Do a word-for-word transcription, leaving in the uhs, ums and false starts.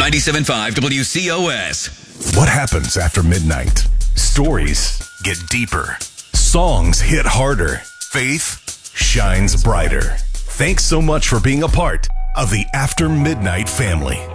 ninety-seven point five W C O S. What happens after midnight? Stories get deeper. Songs hit harder. Faith shines brighter. Thanks so much for being a part of the After Midnight family.